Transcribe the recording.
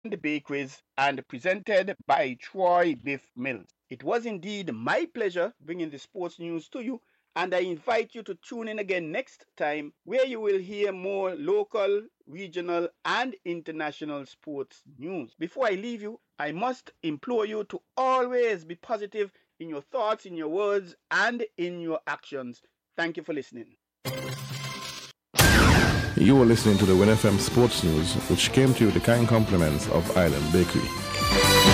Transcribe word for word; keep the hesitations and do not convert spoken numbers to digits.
the Bakeries and presented by Troy Biff Mills. It was indeed my pleasure bringing the sports news to you, and I invite you to tune in again next time where you will hear more local, regional, and international sports news. Before I leave you, I must implore you to always be positive in your thoughts, in your words, and in your actions. Thank you for listening. You are listening to the Win F M Sports News, which came to you with the kind compliments of Island Bakery.